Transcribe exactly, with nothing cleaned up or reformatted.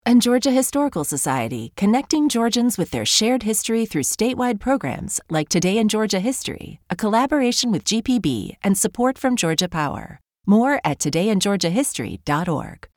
And Georgia Historical Society, connecting Georgians with their shared history through statewide programs like Today in Georgia History, a collaboration with G P B and support from Georgia Power. More at today in georgia history dot org.